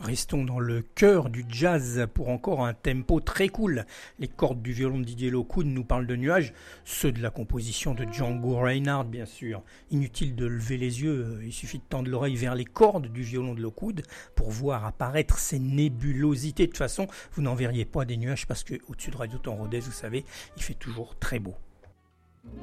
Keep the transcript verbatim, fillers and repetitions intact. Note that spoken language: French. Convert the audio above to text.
Restons dans le cœur du jazz pour encore un tempo très cool. Les cordes du violon de Didier Lockwood nous parlent de nuages, ceux de la composition de Django Reinhardt bien sûr. Inutile de lever les yeux, il suffit de tendre l'oreille vers les cordes du violon de Lockwood pour voir apparaître ces nébulosités. De toute façon, vous n'en verriez pas des nuages parce que au-dessus de Radio Temps Rodez, vous savez, il fait toujours très beau.